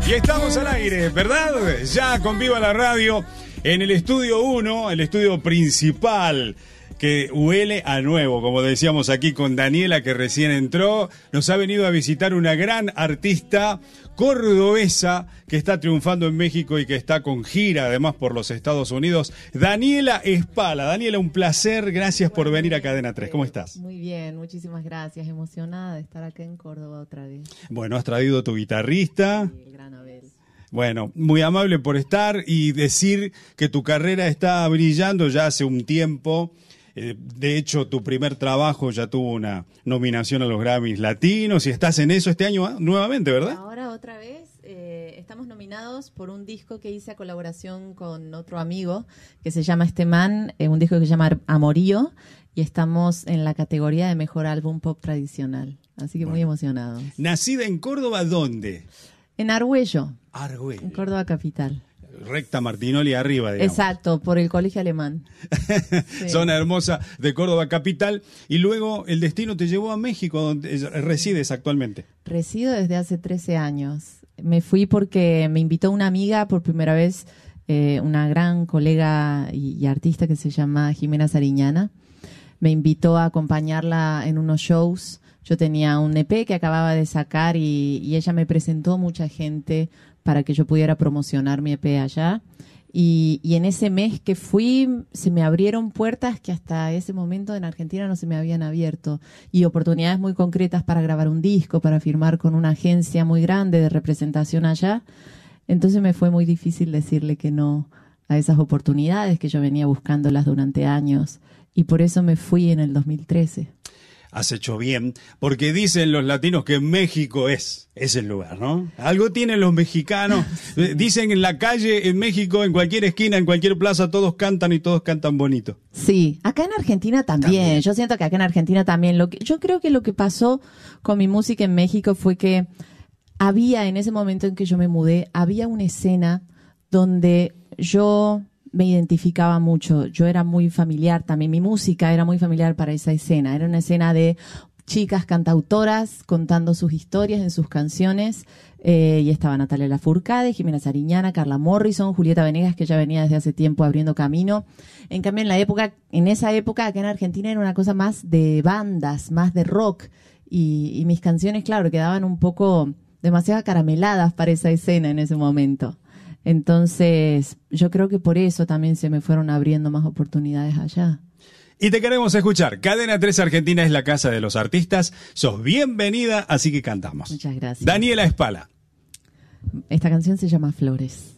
Y estamos al aire, ¿verdad? Ya con Viva la Radio en el estudio 1, el estudio principal, que huele a nuevo, como decíamos aquí con Daniela, que recién entró. Nos ha venido a visitar una gran artista cordobesa que está triunfando en México y que está con gira además por los Estados Unidos, Daniela Espala. Daniela, un placer, gracias por venir a Cadena 3. ¿Cómo estás? Muy bien, muchísimas gracias, emocionada de estar acá en Córdoba otra vez. Bueno, has traído tu guitarrista. Sí, el gran Abel. Bueno, muy amable por estar y decir que tu carrera está brillando ya hace un tiempo. De hecho, tu primer trabajo ya tuvo una nominación a los Grammys Latinos y estás en eso este año nuevamente, ¿verdad? Ahora otra vez estamos nominados por un disco que hice a colaboración con otro amigo que se llama un disco que se llama Amorío, y estamos en la categoría de Mejor Álbum Pop Tradicional. Así que muy emocionados. ¿Nacida en Córdoba dónde? En Argüello, Argüello. en Córdoba capital. Recta Martinoli arriba, digamos. Exacto, por el colegio alemán. Sí. Zona hermosa de Córdoba capital. Y luego el destino te llevó a México, donde resides actualmente. Resido desde hace 13 años. Me fui porque me invitó una amiga por primera vez, una gran colega y artista que se llama Jimena Sariñana. Me invitó a acompañarla en unos shows. Yo tenía un EP que acababa de sacar y ella me presentó mucha gente para que yo pudiera promocionar mi EP allá. Y en ese mes que fui, se me abrieron puertas que hasta ese momento en Argentina no se me habían abierto. Y oportunidades muy concretas para grabar un disco, para firmar con una agencia muy grande de representación allá. Entonces me fue muy difícil decirle que no a esas oportunidades que yo venía buscándolas durante años. Y por eso me fui en el 2013. Has hecho bien, porque dicen los latinos que México es el lugar, ¿no? Algo tienen los mexicanos. Sí. Dicen en la calle, en México, en cualquier esquina, en cualquier plaza, todos cantan y todos cantan bonito. Sí, acá en Argentina también. Yo siento que acá en Argentina también. Yo creo que lo que pasó con mi música en México fue que había, en ese momento en que yo me mudé, había una escena donde yo me identificaba mucho. Yo era muy familiar también. Mi música era muy familiar para esa escena. Era una escena de chicas cantautoras contando sus historias en sus canciones. Y estaba Natalia Lafourcade, Jimena Sariñana, Carla Morrison, Julieta Venegas, que ya venía desde hace tiempo abriendo camino. En cambio, en esa época, acá en Argentina era una cosa más de bandas, más de rock. Y mis canciones, claro, quedaban un poco demasiado carameladas para esa escena en ese momento. Entonces, yo creo que por eso también se me fueron abriendo más oportunidades allá. Y te queremos escuchar. Cadena 3 Argentina es la casa de los artistas. Sos bienvenida, así que cantamos. Muchas gracias. Daniela Espala. Esta canción se llama Flores.